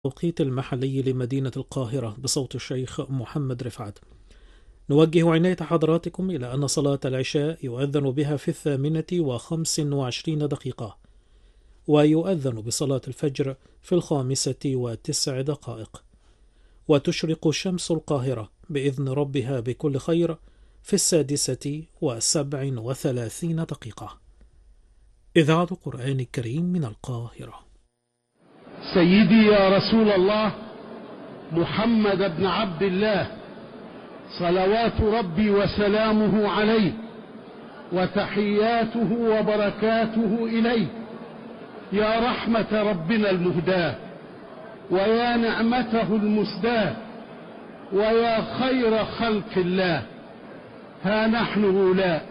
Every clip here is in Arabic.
التوقيت المحلي لمدينة القاهرة بصوت الشيخ محمد رفعت. نوجه عناية حضراتكم إلى أن صلاة العشاء يؤذن بها في 8:25، ويؤذن بصلاة الفجر في 5:09، وتشرق شمس القاهرة بإذن ربها بكل خير في 6:37. إذاعة القرآن الكريم من القاهرة. سيدي يا رسول الله محمد بن عبد الله، صلوات ربي وسلامه عليه وتحياته وبركاته إليه، يا رحمة ربنا المهداة، ويا نعمته المسداة، ويا خير خلق الله. ها نحن هؤلاء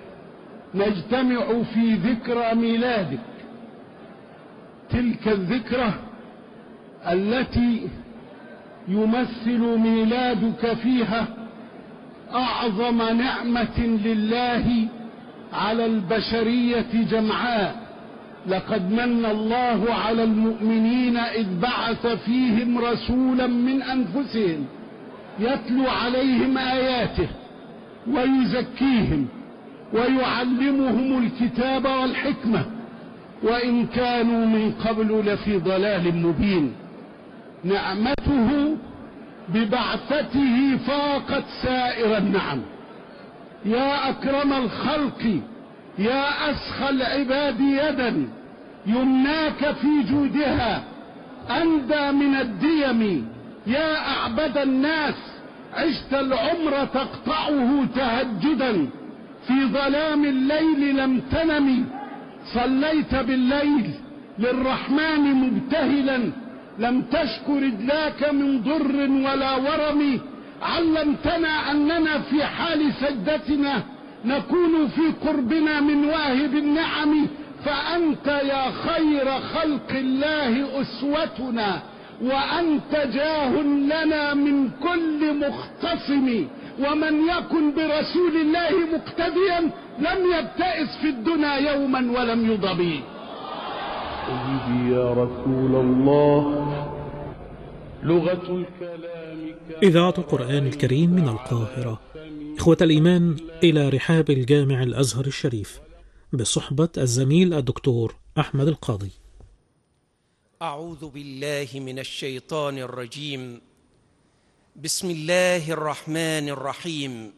نجتمع في ذكرى ميلادك، تلك الذكرى التي يمثل ميلادك فيها أعظم نعمة لله على البشرية جمعاء. لقد من الله على المؤمنين إذ بعث فيهم رسولا من أنفسهم يتلو عليهم آياته ويزكيهم ويعلمهم الكتاب والحكمة، وإن كانوا من قبل لفي ضلال مبين. نعمته ببعثته فاقت سائر النعم. يا أكرم الخلق، يا أسخى العباد يدا، يمناك في جودها أندى من الديم. يا أعبد الناس، عشت العمر تقطعه تهجدا، في ظلام الليل لم تنم، صليت بالليل للرحمن مبتهلا، لم تشك رجلاك من ضر ولا ورم. علمتنا أننا في حال سجدتنا نكون في قربنا من واهب النعم، فأنت يا خير خلق الله أسوتنا، وأنت جاه لنا من كل مختصم. ومن يكن برسول الله مقتديا لم يبتئس في الدنيا يوما ولم يضب. سيدي يا رسول الله، لغة الكلام إذاعة القرآن الكريم من القاهرة. إخوة الإيمان، إلى رحاب الجامع الأزهر الشريف بصحبة الزميل الدكتور أحمد القاضي. أعوذ بالله من الشيطان الرجيم. بسم الله الرحمن الرحيم.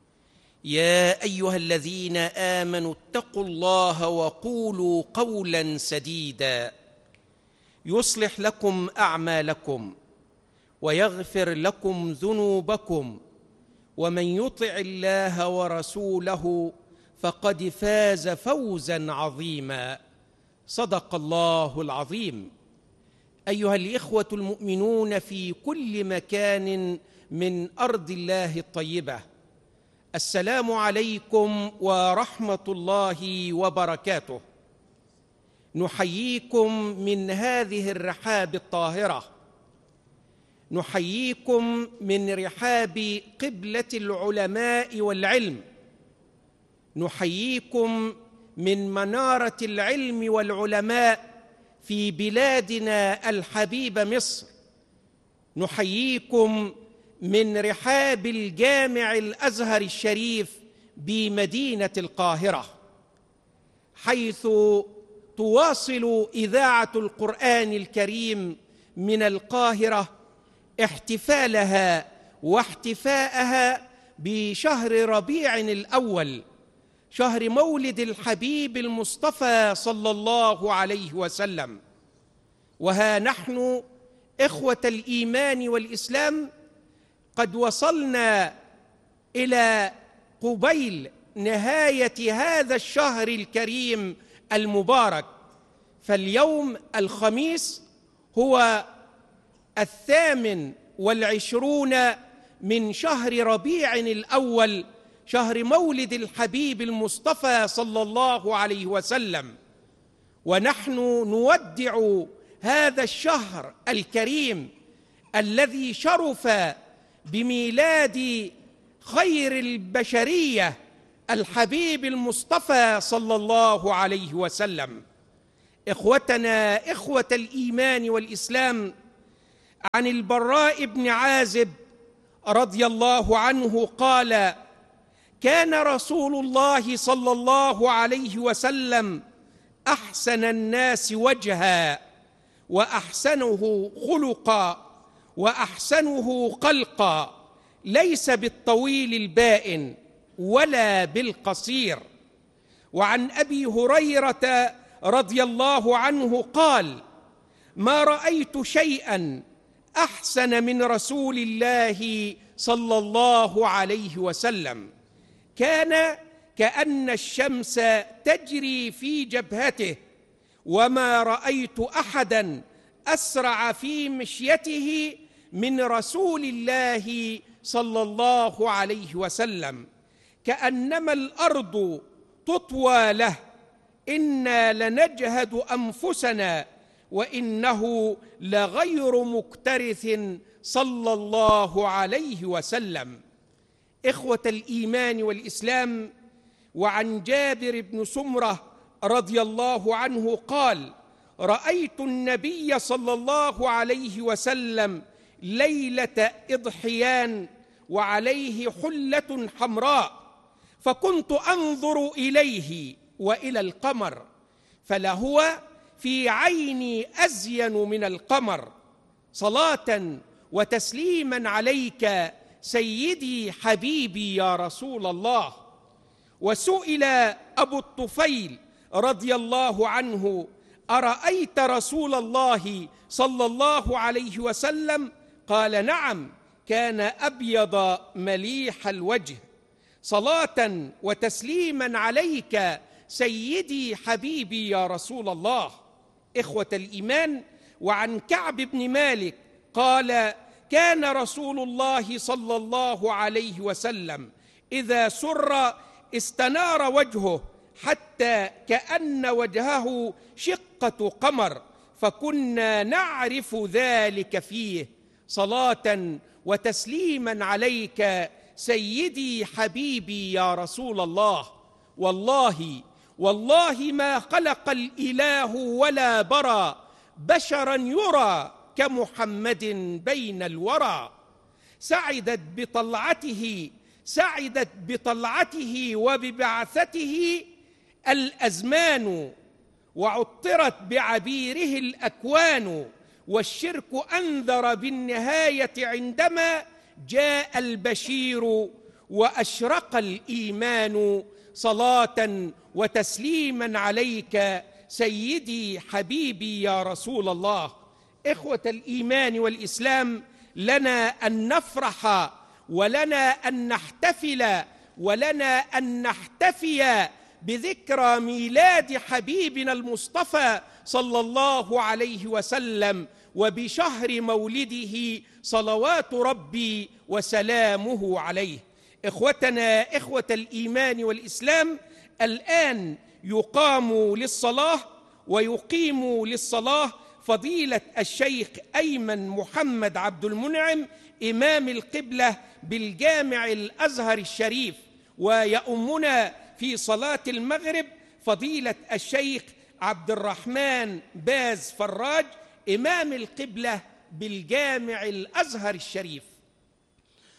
يا أيها الذين آمنوا اتقوا الله وقولوا قولا سديدا يصلح لكم أعمالكم ويغفر لكم ذنوبكم، ومن يطع الله ورسوله فقد فاز فوزا عظيما. صدق الله العظيم. أيها الإخوة المؤمنون في كل مكان من أرض الله الطيبة، السلام عليكم ورحمة الله وبركاته. نحييكم من هذه الرحاب الطاهرة، نحييكم من رحاب قبلة العلماء والعلم، نحييكم من منارة العلم والعلماء في بلادنا الحبيبة مصر، نحييكم من رحاب الجامع الأزهر الشريف بمدينة القاهرة، حيث تواصل إذاعة القرآن الكريم من القاهرة احتفالها واحتفاءها بشهر ربيع الأول، شهر مولد الحبيب المصطفى صلى الله عليه وسلم. وها نحن إخوة الإيمان والإسلام قد وصلنا إلى قبيل نهاية هذا الشهر الكريم المبارك، فاليوم الخميس هو 28 من شهر ربيع الأول، شهر مولد الحبيب المصطفى صلى الله عليه وسلم. ونحن نودع هذا الشهر الكريم الذي شرف بميلاد خير البشرية الحبيب المصطفى صلى الله عليه وسلم. إخوتنا إخوة الإيمان والإسلام، عن البراء بن عازب رضي الله عنه قال: كان رسول الله صلى الله عليه وسلم أحسن الناس وجها وأحسنه خلقا وأحسنه خلقا، ليس بالطويل البائن ولا بالقصير. وعن أبي هريرة رضي الله عنه قال: ما رأيت شيئا أحسن من رسول الله صلى الله عليه وسلم، كان كأن الشمس تجري في جبهته، وما رأيت أحدا أسرع في مشيته من رسول الله صلى الله عليه وسلم، كأنما الأرض تطوى له، إنا لنجهد أنفسنا وإنه لغير مكترث صلى الله عليه وسلم. إخوة الإيمان والإسلام، وعن جابر بن سمرة رضي الله عنه قال: رأيت النبي صلى الله عليه وسلم ليلة إضحيان وعليه حلة حمراء، فكنت أنظر إليه وإلى القمر، فلهو في عيني أزين من القمر، صلاة وتسليما عليك سيدي حبيبي يا رسول الله. وسئل أبو الطفيل رضي الله عنه: أرأيت رسول الله صلى الله عليه وسلم؟ قال: نعم، كان أبيض مليح الوجه، صلاة وتسليما عليك سيدي حبيبي يا رسول الله. إخوة الإيمان، وعن كعب بن مالك قال: كان رسول الله صلى الله عليه وسلم إذا سر استنار وجهه حتى كأن وجهه شقة قمر، فكنا نعرف ذلك فيه، صلاة وتسليما عليك سيدي حبيبي يا رسول الله. والله ما خلق الإله ولا برى بشرا يرى كمحمد بين الورى. سعدت بطلعته وببعثته الأزمان، وعطرت بعبيره الأكوان، والشرك أنذر بالنهاية عندما جاء البشير وأشرق الإيمان، صلاة وتسليما عليك سيدي حبيبي يا رسول الله. إخوة الإيمان والإسلام، لنا أن نفرح ولنا أن نحتفل ولنا أن نحتفي بذكرى ميلاد حبيبنا المصطفى صلى الله عليه وسلم، وبشهر مولده صلوات ربي وسلامه عليه. إخوتنا إخوة الإيمان والإسلام، الآن يقام للصلاة ويقيم للصلاة فضيلة الشيخ أيمن محمد عبد المنعم إمام القبلة بالجامع الأزهر الشريف، ويؤمنا في صلاة المغرب فضيلة الشيخ عبد الرحمن باز فراج إمام القبلة بالجامع الأزهر الشريف.